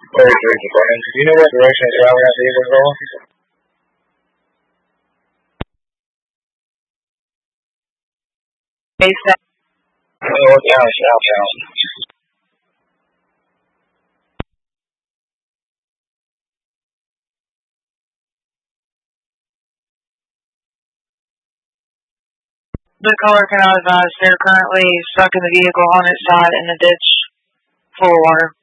Very tricky, Brennan. Do you know what direction the Alliance vehicle is going? North down, southbound. The caller cannot advise. They're currently stuck in the vehicle on its side in the ditch full of water.